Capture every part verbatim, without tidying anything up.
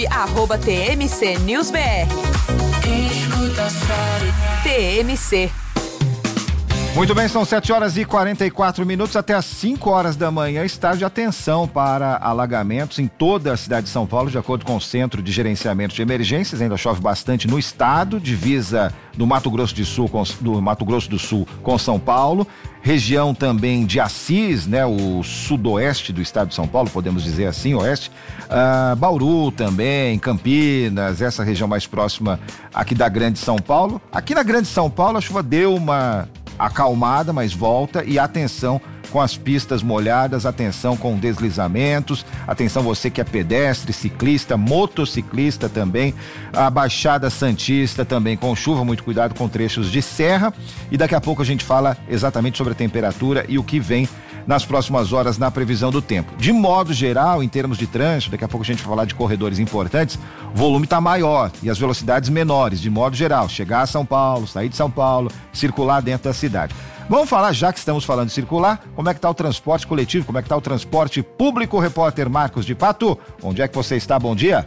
Arroba T M C News B R. T M C. Muito bem, são sete horas e quarenta e quatro minutos, até às cinco horas da manhã, estágio de atenção para alagamentos em toda a cidade de São Paulo, de acordo com o Centro de Gerenciamento de Emergências. Ainda chove bastante no estado, divisa do Mato Grosso do Sul com, do Mato Grosso do Sul com São Paulo, região também de Assis, né, o sudoeste do estado de São Paulo, podemos dizer assim, oeste, uh, Bauru também, Campinas, essa região mais próxima aqui da Grande São Paulo. Aqui na Grande São Paulo a chuva deu uma acalmada, mas volta, e atenção com as pistas molhadas, atenção com deslizamentos, atenção você que é pedestre, ciclista, motociclista também, a Baixada Santista também com chuva, muito cuidado com trechos de serra, e daqui a pouco a gente fala exatamente sobre a temperatura e o que vem nas próximas horas na previsão do tempo. De modo geral, em termos de trânsito, daqui a pouco a gente vai falar de corredores importantes, o volume está maior e as velocidades menores, de modo geral, chegar a São Paulo, sair de São Paulo, circular dentro da cidade. Vamos falar, já que estamos falando de circular, como é que está o transporte coletivo, como é que está o transporte público, repórter Marcos de Pato, onde é que você está? Bom dia.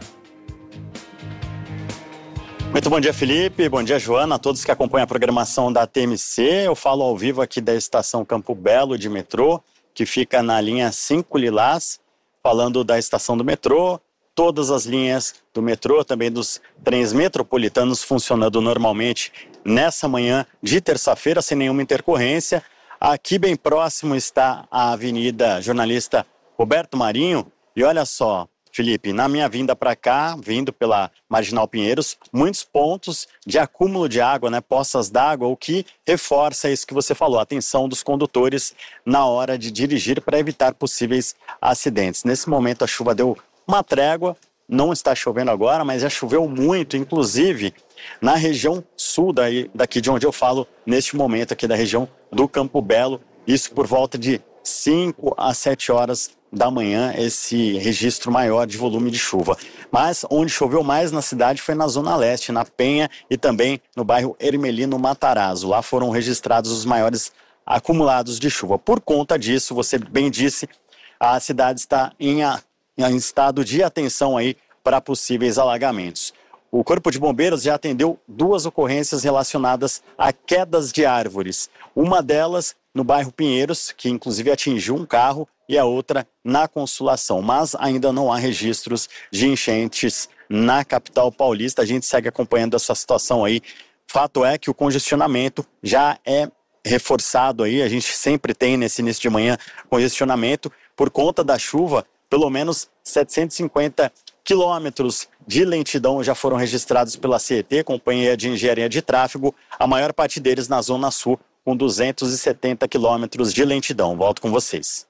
Muito bom dia, Felipe, bom dia, Joana, a todos que acompanham a programação da T M C. Eu falo ao vivo aqui da estação Campo Belo de metrô, que fica na linha cinco Lilás, falando da estação do metrô, todas as linhas do metrô, também dos trens metropolitanos funcionando normalmente nessa manhã de terça-feira, sem nenhuma intercorrência. Aqui bem próximo está a Avenida Jornalista Roberto Marinho, e olha só, Felipe, na minha vinda para cá, vindo pela Marginal Pinheiros, muitos pontos de acúmulo de água, né, poças d'água, o que reforça isso que você falou, a atenção dos condutores na hora de dirigir para evitar possíveis acidentes. Nesse momento a chuva deu uma trégua, não está chovendo agora, mas já choveu muito, inclusive na região sul daí, daqui de onde eu falo, neste momento aqui da região do Campo Belo, isso por volta de cinco a sete horas da manhã, esse registro maior de volume de chuva. Mas onde choveu mais na cidade foi na Zona Leste, na Penha e também no bairro Hermelino Matarazzo. Lá foram registrados os maiores acumulados de chuva. Por conta disso, você bem disse, a cidade está em, a, em estado de atenção aí para possíveis alagamentos. O Corpo de Bombeiros já atendeu duas ocorrências relacionadas a quedas de árvores. Uma delas no bairro Pinheiros, que inclusive atingiu um carro, e a outra na Consolação. Mas ainda não há registros de enchentes na capital paulista. A gente segue acompanhando essa situação aí. Fato é que o congestionamento já é reforçado aí. A gente sempre tem nesse início de manhã congestionamento por conta da chuva. Pelo menos setecentos e cinquenta quilômetros de lentidão já foram registrados pela C E T, Companhia de Engenharia de Tráfego, a maior parte deles na Zona Sul, com duzentos e setenta quilômetros de lentidão. Volto com vocês.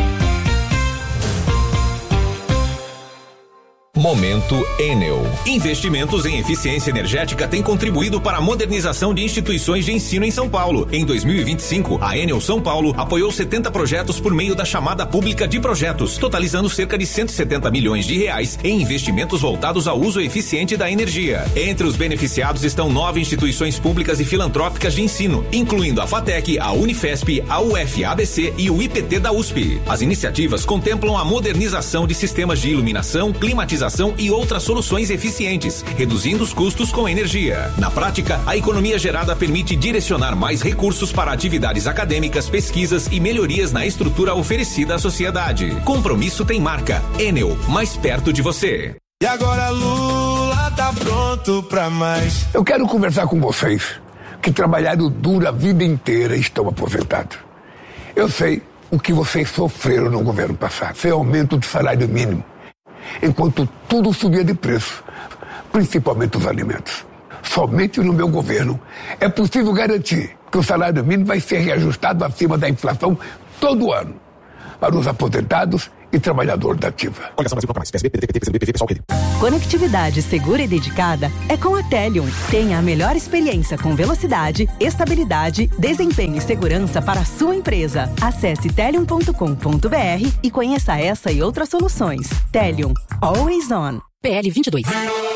Momento Enel. Investimentos em eficiência energética têm contribuído para a modernização de instituições de ensino em São Paulo. Em dois mil e vinte e cinco, a Enel São Paulo apoiou setenta projetos por meio da chamada pública de projetos, totalizando cerca de cento e setenta milhões de reais em investimentos voltados ao uso eficiente da energia. Entre os beneficiados estão nove instituições públicas e filantrópicas de ensino, incluindo a FATEC, a Unifesp, a U F A B C e o I P T da U S P. As iniciativas contemplam a modernização de sistemas de iluminação, climatização e outras soluções eficientes, reduzindo os custos com energia. Na prática, a economia gerada permite direcionar mais recursos para atividades acadêmicas, pesquisas e melhorias na estrutura oferecida à sociedade. Compromisso tem marca. Enel, mais perto de você. E agora Lula tá pronto pra mais. Eu quero conversar com vocês que trabalharam duro a vida inteira e estão aposentados. Eu sei o que vocês sofreram no governo passado. Foi aumento do salário mínimo, enquanto tudo subia de preço, principalmente os alimentos. Somente no meu governo é possível garantir que o salário mínimo vai ser reajustado acima da inflação todo ano, para os aposentados e trabalhadores da ativa. Conectividade segura e dedicada é com a Telium. Tenha a melhor experiência com velocidade, estabilidade, desempenho e segurança para a sua empresa. Acesse telium ponto com ponto br e conheça essa e outras soluções. Telium. Always on. P L vinte e dois.